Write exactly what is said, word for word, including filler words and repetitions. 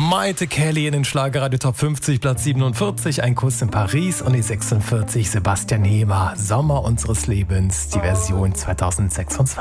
Maite Kelly in den Schlagerradio Top fünfzig, Platz siebenundvierzig, Ein Kuss in Paris, und die sechsundvierzig, Sebastian Hemer, Sommer unseres Lebens, die Version zweitausendsechsundzwanzig.